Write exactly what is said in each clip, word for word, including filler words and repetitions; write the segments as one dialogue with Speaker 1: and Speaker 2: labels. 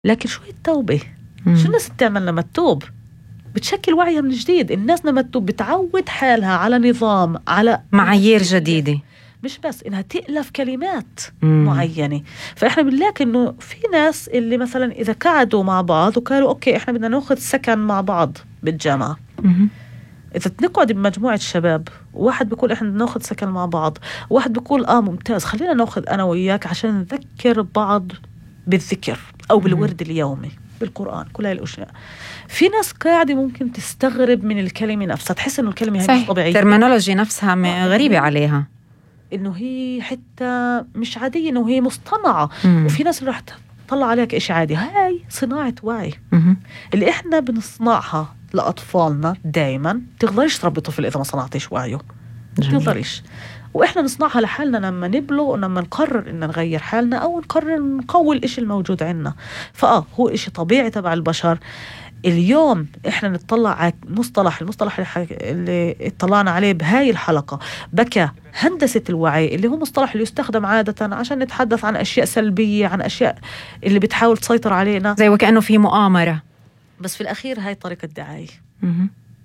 Speaker 1: لكن شو التوبة؟ مم. شو الناس بتعمل لما تتوب؟ بتشكل وعيها من جديد. الناس لما تتوب بتعود حالها على نظام، على
Speaker 2: معايير جديدة،
Speaker 1: مش بس إنها تألف كلمات
Speaker 2: مم.
Speaker 1: معينة. فإحنا بنلاقي إنه في ناس اللي مثلا إذا قعدوا مع بعض وقالوا أوكي إحنا بدنا ناخذ سكن مع بعض بالجامعة،
Speaker 2: مم.
Speaker 1: إذا نقعد بمجموعة شباب، واحد بيقول إحنا ناخذ سكن مع بعض، واحد بيقول آه ممتاز خلينا ناخذ أنا وياك عشان نذكر بعض بالذكر أو بالورد اليومي بالقرآن، كل هاي الأشياء. في ناس قاعدة ممكن تستغرب من الكلمة نفسها، تحس إنه الكلمة هي مش طبيعية،
Speaker 2: الترمينولوجي نفسها غريبة عليها،
Speaker 1: إنه هي حتى مش عادية، إنه هي مصطنعة.
Speaker 2: مم.
Speaker 1: وفي ناس رح تطلع عليك إشي عادي. هاي صناعة وعي
Speaker 2: مم.
Speaker 1: اللي إحنا بنصنعها لأطفالنا دايما. تقدريش تربي طفل إذا ما صنعتيش وعيه، تقدريش. وإحنا نصنعها لحالنا لما نبلغ ولما نقرر إن نغير حالنا أو نقرر نقوي الإشي الموجود عنا. فآه هو إشي طبيعي تبع البشر. اليوم إحنا نطلع على مصطلح المصطلح اللي اطلعنا عليه بهاي الحلقة بكى هندسة الوعي، اللي هو مصطلح اللي يستخدم عادة عشان نتحدث عن أشياء سلبية، عن أشياء اللي بتحاول تسيطر علينا،
Speaker 2: زي وكأنه في مؤامرة.
Speaker 1: بس في الأخير هاي طريقة دعاية.
Speaker 2: م-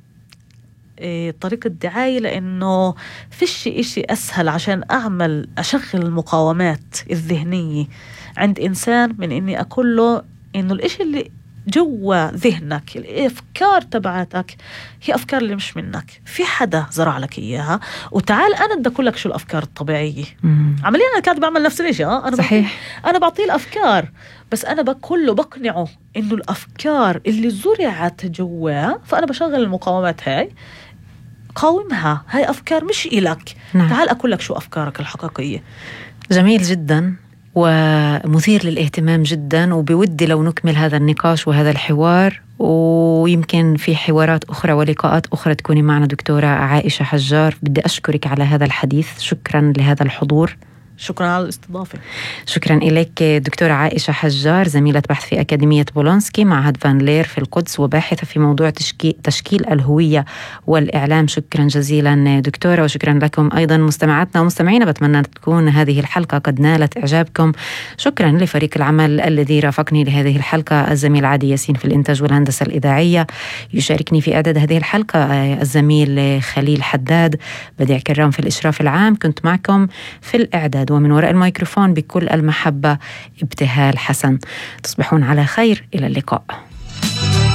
Speaker 1: إيه طريقة دعاية، لأنه فيش إشي أسهل عشان أعمل أشغل المقاومات الذهنية عند إنسان من إني أقول له إنه الإشي اللي جوا ذهنك، الأفكار تبعتك هي أفكار اللي مش منك، في حدا زرع لك إياها، وتعال أنا بدي أقول لك شو الأفكار الطبيعية. عمليا أنا كاتب بعمل نفس الشيء. أه أنا
Speaker 2: صحيح.
Speaker 1: أنا بعطيه الأفكار، بس أنا بقول له بقنعه إنه الأفكار اللي زرعت جوا، فأنا بشغل المقاومات هاي، قاومها، هاي أفكار مش إلك.
Speaker 2: نعم.
Speaker 1: تعال أقول لك شو أفكارك الحقيقية.
Speaker 2: جميل جدا ومثير للاهتمام جدا، وبودي لو نكمل هذا النقاش وهذا الحوار، ويمكن في حوارات أخرى ولقاءات أخرى تكوني معنا دكتورة عائشة حجار. بدي أشكرك على هذا الحديث، شكرا لهذا الحضور.
Speaker 1: شكرا على الاستضافة.
Speaker 2: شكرا إليك دكتورة عائشة حجار، زميلة بحث في أكاديمية بولونسكي معهد فان لير في القدس، وباحثة في موضوع تشكيل, تشكيل الهوية والإعلام. شكرا جزيلا دكتورة، وشكرا لكم أيضا مستمعاتنا ومستمعينا. بتمنى تكون هذه الحلقة قد نالت إعجابكم. شكرا لفريق العمل الذي رافقني لهذه الحلقة، الزميل عادي ياسين في الإنتاج والهندسة الإذاعية، يشاركني في إعداد هذه الحلقة الزميل خليل حداد، بديع كرام في الإشراف العام. كنت معكم في الإعداد ومن وراء الميكروفون بكل المحبة ابتهال حسن. تصبحون على خير، إلى اللقاء.